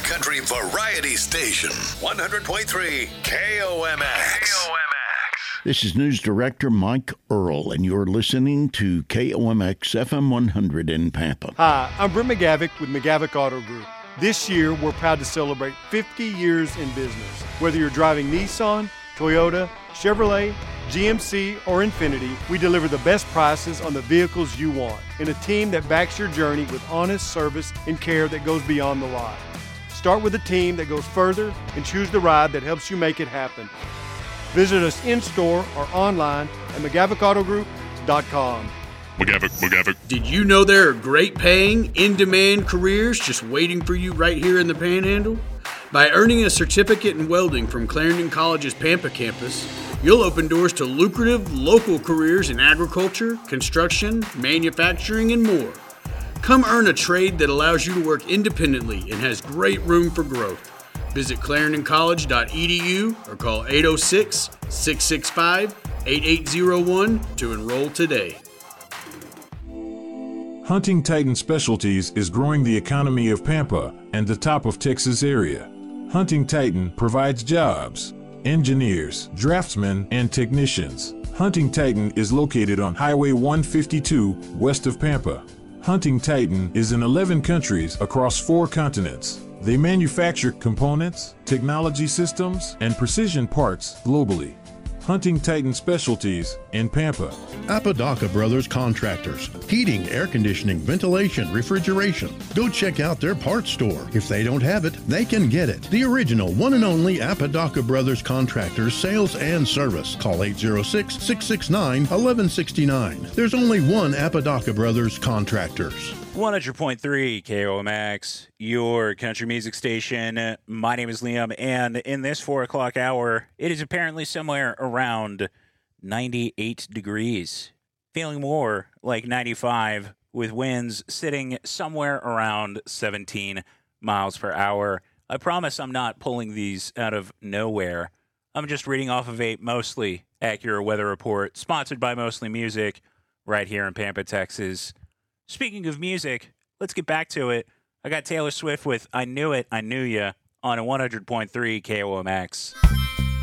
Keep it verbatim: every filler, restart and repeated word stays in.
Country Variety Station, one hundred point three K O M X. K O M X. This is News Director Mike Earl, and you're listening to K O M X F M one hundred in Pampa. Hi, I'm Brent McGavick with McGavick Auto Group. This year, we're proud to celebrate fifty years in business. Whether you're driving Nissan, Toyota, Chevrolet, G M C, or Infiniti, we deliver the best prices on the vehicles you want and a team that backs your journey with honest service and care that goes beyond the lot. Start with a team that goes further and choose the ride that helps you make it happen. Visit us in-store or online at McGavick Auto Group dot com. McGavick, McGavick. Did you know there are great paying, in-demand careers just waiting for you right here in the Panhandle? By earning a certificate in welding from Clarendon College's Pampa campus, you'll open doors to lucrative local careers in agriculture, construction, manufacturing, and more. Come earn a trade that allows you to work independently and has great room for growth. Visit clarendon college dot e d u or call eight oh six, six six five, eight eight oh one to enroll today. Hunting Titan Specialties is growing the economy of Pampa and the top of Texas area. Hunting Titan provides jobs, engineers, draftsmen, and technicians. Hunting Titan is located on Highway one fifty-two west of Pampa. Hunting Titan is in eleven countries across four continents. They manufacture components, technology systems, and precision parts globally. Hunting Titan Specialties in Pampa. Apodaca Brothers Contractors. Heating, air conditioning, ventilation, refrigeration. Go check out their parts store. If they don't have it, they can get it. The original one and only Apodaca Brothers Contractors sales and service. Call eight oh six, six six nine, one one six nine. There's only one Apodaca Brothers Contractors. one hundred point three K O M X, your country music station. My name is Liam, and in this four o'clock hour, it is apparently somewhere around ninety-eight degrees. Feeling more like ninety-five, with winds sitting somewhere around seventeen miles per hour. I promise I'm not pulling these out of nowhere. I'm just reading off of a mostly accurate weather report, sponsored by Mostly Music, right here in Pampa, Texas. Speaking of music, let's get back to it. I got Taylor Swift with I Knew It, I Knew Ya on a one hundred point three K O M X.